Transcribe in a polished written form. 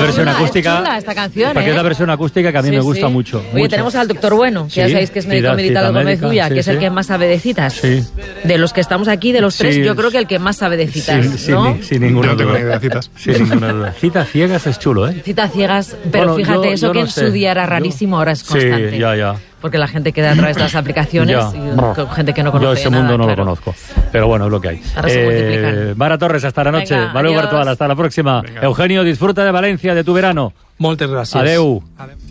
versión acústica. Es chula esta canción, porque es la versión acústica que a mí me gusta mucho. Oye, tenemos al doctor Bueno, que ya sabéis que es médico militar de Gómez Ulla, que es el que más sabe de citas. Sí. De los que estamos aquí, de los tres, yo creo que el que más sabe de citas, ¿no? Sin ninguna No tengo duda. ni idea de citas. Sin ninguna duda. Citas ciegas es chulo, ¿eh? Citas ciegas, pero Bueno, fíjate, eso yo que no en sé. su día era rarísimo, ahora es constante. Sí, ya. Porque la gente queda a través de las aplicaciones y con gente que no conoce Yo ese nada, mundo no claro. lo conozco. Pero bueno, es lo que hay. Ahora se multiplican. Mara Torres, hasta la noche. Venga, Valeu adiós. Bartual, hasta la próxima. Venga. Eugenio, disfruta de Valencia, de tu verano. Moltes gràcies. Adeu. Adeu.